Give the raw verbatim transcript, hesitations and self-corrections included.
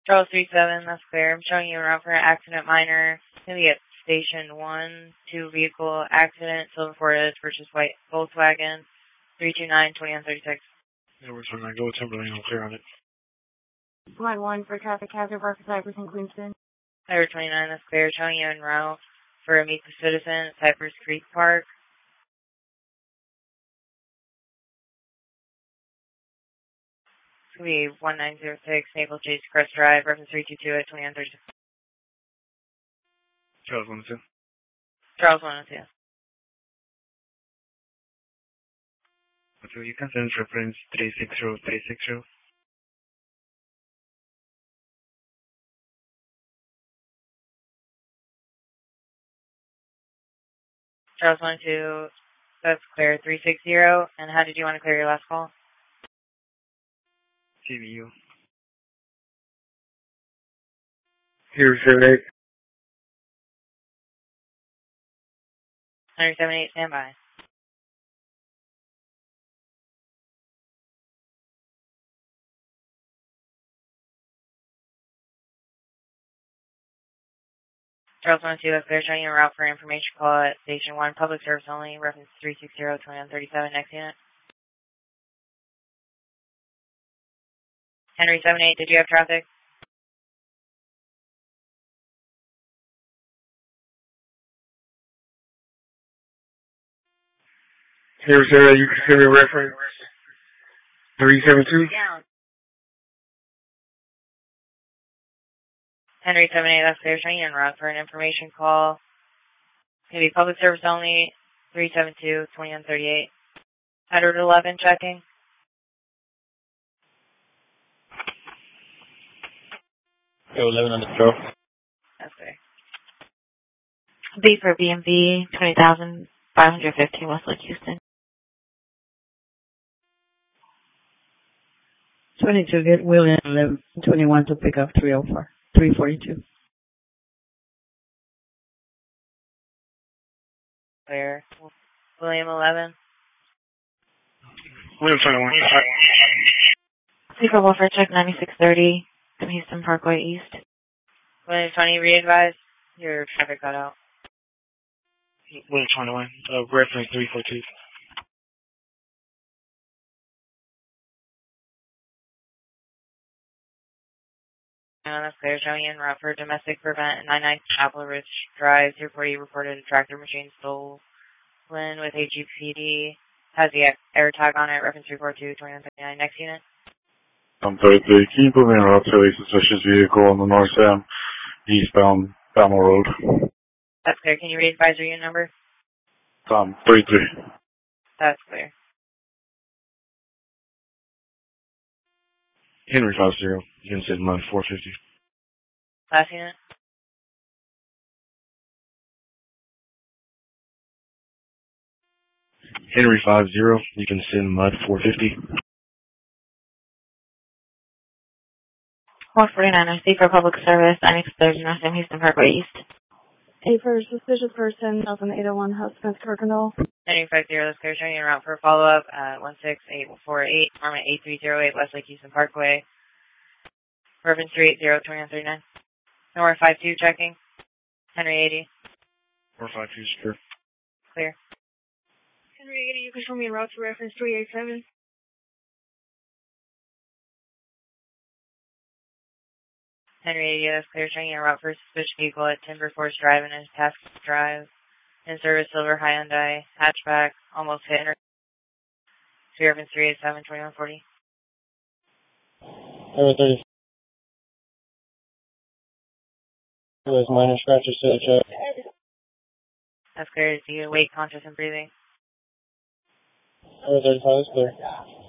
Charles three seven, that's clear. I'm showing you around for an accident minor. It's going to be at Station one, two vehicle accident, Silver Ford Edge versus White Volkswagen, three two nine, two one three six. Yeah, we're trying to go Timberlane, I'm clear on it. Line one for traffic hazard, Park Cypress in Queenston. Highway twenty-nine, that's clear. Showing you en route for a Meet the Citizen at Cypress Creek Park. It's going to be one nine zero six, Maple Chase Crest Drive, reference three two two at twenty-one thirty-six. Charles one oh two. Charles one oh two. So you can send reference three six zero three six zero. Charles one oh two, that's clear, three six zero. And how did you want to clear your last call? C V U. Here, seven eight. one seven eight, stand by. Charles one oh two, that's clear, showing you a route for information call at Station one, public service only, reference three six zero, two one three seven, next unit. Henry seven eight, did you have traffic? Here, seven eight, you can send me reference three seven two. Henry seven eight, that's clear, showing you en route for an information call. It's going to be public service only, three seven two, two one three eight. one eleven, checking. Yo, eleven on the throw. That's clear. B for B M V, twenty thousand five hundred fifteen, Westlake, Houston. twenty-two, get William, eleven, twenty-one to pick up three oh four, three forty-two. Clear. William eleven. William twenty-one. C for Wolfer, check ninety-six thirty, from Houston Parkway East. William twenty, re-advise. Your traffic got out. William twenty-one. Uh, reference three four two. And that's clear, showing you en route for domestic prevent nine nine Apple Ridge Drive. two forty reported a tractor machine stolen with A G P D. Has the air tag on it, reference three four two, two one three nine. Next unit. I'm thirty-three. Can you put me in a route to a suspicious vehicle on the North Sam eastbound Bama Road? That's clear. Can you re-advise your unit number? Tom, thirty-three. That's clear. Henry five zero. You can send mine four fifty. Last unit. Henry five zero. You can send mud four fifty. one forty-nine, I C for public service, ninety-six thirty, North Sam, Houston Parkway East. A for suspicious person, eight oh one, House Smith, Kirkendall. Henry five zero, that's clear, showing you en route for a follow-up at one six eight four eight, Armament eight three zero eight, Westlake Houston Parkway. Reference three eight zero, two one three nine. Nowhere five two, checking. Henry eighty. four five two, secure. Clear. Henry eighty, you can show me en route to reference three eight seven. Henry eighty, that's clear, showing you en route for a suspicious vehicle at Timber Forest Drive and Task Drive. In service, silver Hyundai hatchback, almost hit. Reference three eight seven, two one four zero. Henry thirty. There's minor scratches to the chest. That's clear. Do you wait, conscious, and breathing? Henry thirty-five is clear.